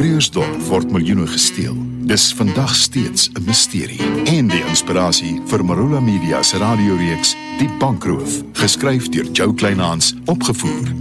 Krugersdorp word miljoene gesteel. Dis vandag steeds 'n misterie. En die inspirasie vir Marula Media se radioreeks Die Bankroof, geskryf deur Jo Kleinhans, opgevoer